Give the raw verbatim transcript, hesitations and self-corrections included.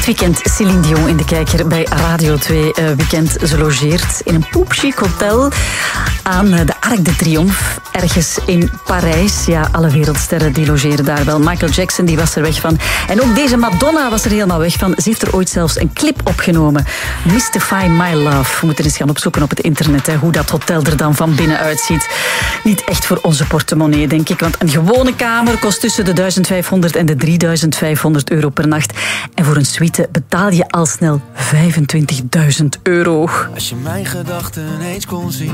Dit weekend Céline Dion in de kijker bij Radio twee uh, Weekend. Ze logeert in een poepchic hotel aan uh, de Arc de Triomphe, ergens in Parijs. Ja, alle wereldsterren die logeren daar wel. Michael Jackson die was er weg van. En ook deze Madonna was er helemaal weg van. Ze heeft er ooit zelfs een clip opgenomen. Mystify My Love. We moeten eens gaan opzoeken op het internet, hè, hoe dat hotel er dan van binnen uitziet. Niet echt voor onze portemonnee, denk ik. Want een gewone kamer kost tussen de duizend vijfhonderd en de drieduizend vijfhonderd euro per nacht. En voor een suite betaal je al snel vijfentwintigduizend euro. Als je mijn gedachten eens kon zien,